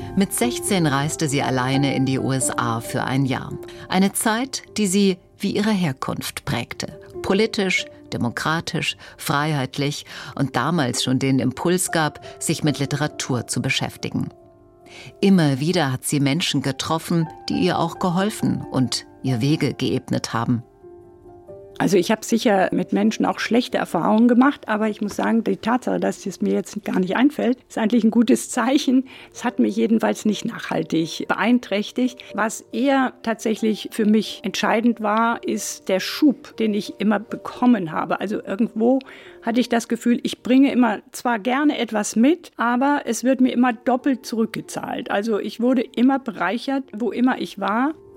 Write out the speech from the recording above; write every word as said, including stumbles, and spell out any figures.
Mit sechzehn reiste sie alleine in die U S A für ein Jahr. Eine Zeit, die sie wie ihre Herkunft prägte. Politisch, demokratisch, freiheitlich und damals schon den Impuls gab, sich mit Literatur zu beschäftigen. Immer wieder hat sie Menschen getroffen, die ihr auch geholfen und ihr Wege geebnet haben. Also ich habe sicher mit Menschen auch schlechte Erfahrungen gemacht, aber ich muss sagen, die Tatsache, dass es mir jetzt gar nicht einfällt, ist eigentlich ein gutes Zeichen. Es hat mich jedenfalls nicht nachhaltig beeinträchtigt. Was eher tatsächlich für mich entscheidend war, ist der Schub, den ich immer bekommen habe. Also irgendwo hatte ich das Gefühl, ich bringe immer zwar gerne etwas mit, aber es wird mir immer doppelt zurückgezahlt. Also ich wurde immer bereichert, wo immer ich war.